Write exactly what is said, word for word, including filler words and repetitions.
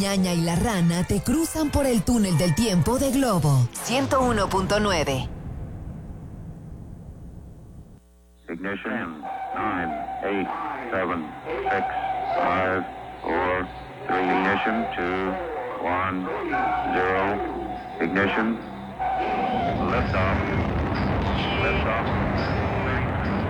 Ñaña y la rana te cruzan por el túnel del tiempo de Globo ciento uno punto nueve. Ignition. nine, eight, seven, six, five, four, three. Ignition. two, one, zero. Ignition. Lift off. Lift off.